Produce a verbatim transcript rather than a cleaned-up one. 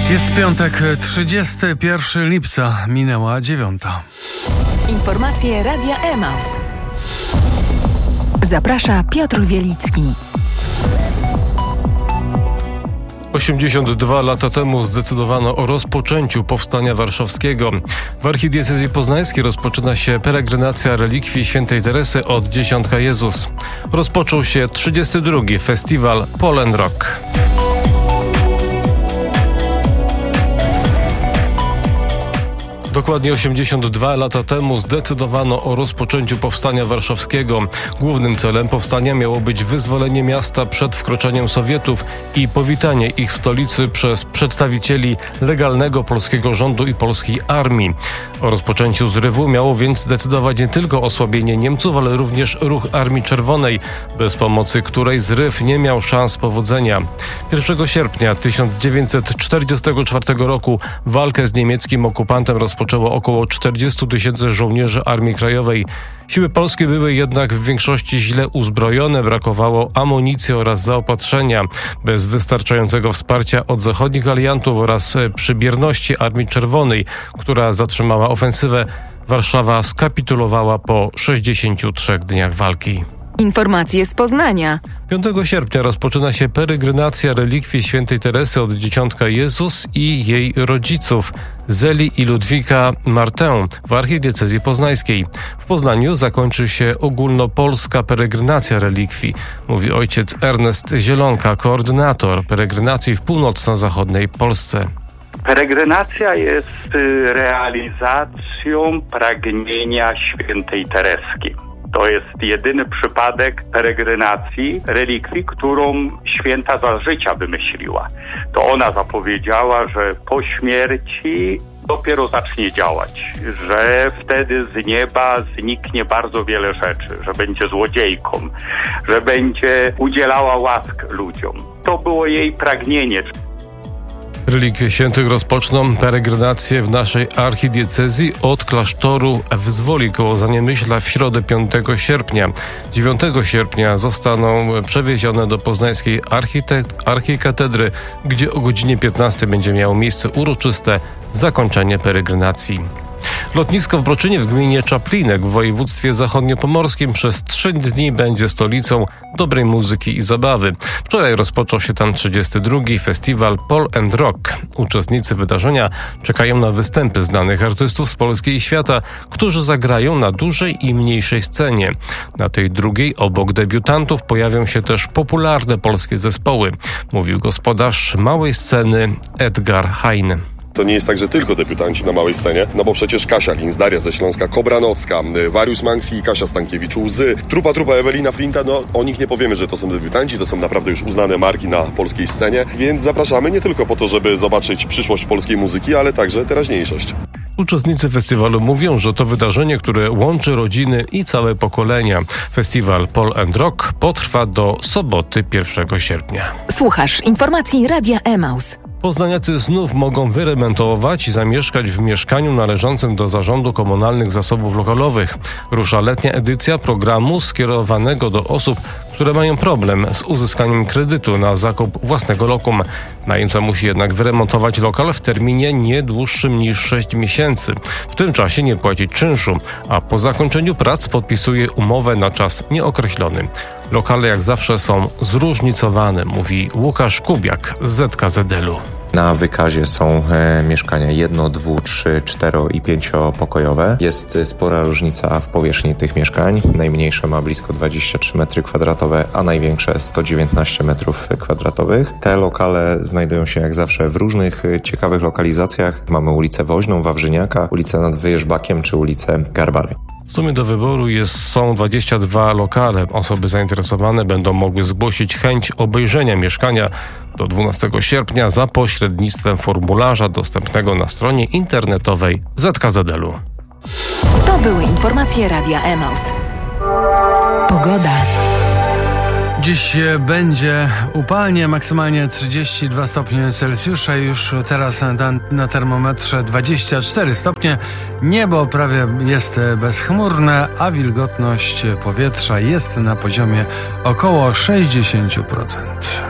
Jest piątek, trzydziestego pierwszego lipca, minęła dziewiąta. Informacje Radia Emaus. Zaprasza Piotr Wielicki. osiemdziesiąt dwa lata temu zdecydowano o rozpoczęciu Powstania Warszawskiego. W archidiecezji poznańskiej rozpoczyna się peregrinacja relikwii świętej Teresy od Dzieciątka Jezus. Rozpoczął się trzydziesty drugi festiwal Pol and Rock. Dokładnie osiemdziesiąt dwa lata temu zdecydowano o rozpoczęciu Powstania Warszawskiego. Głównym celem powstania miało być wyzwolenie miasta przed wkroczeniem Sowietów i powitanie ich w stolicy przez przedstawicieli legalnego polskiego rządu i polskiej armii. O rozpoczęciu zrywu miało więc decydować nie tylko osłabienie Niemców, ale również ruch Armii Czerwonej, bez pomocy której zryw nie miał szans powodzenia. pierwszego sierpnia tysiąc dziewięćset czterdziestego czwartego roku walkę z niemieckim okupantem rozpoczęło około czterdziestu tysięcy żołnierzy Armii Krajowej. Siły polskie były jednak w większości źle uzbrojone, brakowało amunicji oraz zaopatrzenia. Bez wystarczającego wsparcia od zachodnich aliantów oraz przy bierności Armii Czerwonej, która zatrzymała ofensywę, Warszawa skapitulowała po sześćdziesięciu trzech dniach walki. Informacje z Poznania. piątego sierpnia rozpoczyna się peregrinacja relikwii świętej Teresy od Dzieciątka Jezus i jej rodziców, Zeli i Ludwika Martę w archidiecezji poznańskiej. W Poznaniu zakończy się ogólnopolska peregrinacja relikwii, mówi ojciec Ernest Zielonka, koordynator peregrinacji w północno-zachodniej Polsce. Peregrinacja jest realizacją pragnienia świętej Tereski. To jest jedyny przypadek peregrinacji relikwii, którą święta za życia wymyśliła. To ona zapowiedziała, że po śmierci dopiero zacznie działać, że wtedy z nieba zniknie bardzo wiele rzeczy, że będzie złodziejką, że będzie udzielała łask ludziom. To było jej pragnienie. Relikwie świętych rozpoczną peregrinację w naszej archidiecezji od klasztoru w Zwoli koło Zaniemyśla w środę piątego sierpnia. dziewiątego sierpnia zostaną przewiezione do poznańskiej architekt, archikatedry, gdzie o godzinie piętnastej będzie miało miejsce uroczyste zakończenie peregrinacji. Lotnisko w Broczynie w gminie Czaplinek w województwie zachodniopomorskim przez trzy dni będzie stolicą dobrej muzyki i zabawy. Wczoraj rozpoczął się tam trzydziesty drugi festiwal Pol and Rock. Uczestnicy wydarzenia czekają na występy znanych artystów z Polski i świata, którzy zagrają na dużej i mniejszej scenie. Na tej drugiej obok debiutantów pojawią się też popularne polskie zespoły, mówił gospodarz małej sceny Edgar Hein. To nie jest tak, że tylko debiutanci na małej scenie, no bo przecież Kasia Linz, Daria ze Śląska, Kobranocka, Warius Manksi i Kasia Stankiewicz, Łzy, Trupa Trupa Ewelina Flinta, no o nich nie powiemy, że to są debiutanci, to są naprawdę już uznane marki na polskiej scenie, więc zapraszamy nie tylko po to, żeby zobaczyć przyszłość polskiej muzyki, ale także teraźniejszość. Uczestnicy festiwalu mówią, że to wydarzenie, które łączy rodziny i całe pokolenia. Festiwal Pol and Rock potrwa do soboty pierwszego sierpnia. Słuchasz informacji Radia Emaus. Poznaniacy znów mogą wyremontować i zamieszkać w mieszkaniu należącym do Zarządu Komunalnych Zasobów Lokalowych. Rusza letnia edycja programu skierowanego do osób, które mają problem z uzyskaniem kredytu na zakup własnego lokum. Najemca musi jednak wyremontować lokal w terminie nie dłuższym niż sześć miesięcy. W tym czasie nie płaci czynszu, a po zakończeniu prac podpisuje umowę na czas nieokreślony. Lokale jak zawsze są zróżnicowane, mówi Łukasz Kubiak z Z K Z L u. Na wykazie są e, mieszkania jedno, dwu, trzy, cztero i pięciopokojowe. Jest spora różnica w powierzchni tych mieszkań. Najmniejsze ma blisko dwadzieścia trzy metry kwadratowe, a największe sto dziewiętnaście metrów kwadratowych. Te lokale znajdują się jak zawsze w różnych ciekawych lokalizacjach. Mamy ulicę Woźną, Wawrzyniaka, ulicę nad Wyjeżbakiem czy ulicę Garbary. W sumie do wyboru jest, są dwadzieścia dwa lokale. Osoby zainteresowane będą mogły zgłosić chęć obejrzenia mieszkania do dwunastego sierpnia za pośrednictwem formularza dostępnego na stronie internetowej Z K Z L u. To były informacje Radia Emaus. Pogoda. Dziś będzie upalnie, maksymalnie trzydzieści dwa stopnie Celsjusza, już teraz na, na termometrze dwadzieścia cztery stopnie. Niebo prawie jest bezchmurne, a wilgotność powietrza jest na poziomie około sześćdziesiąt procent.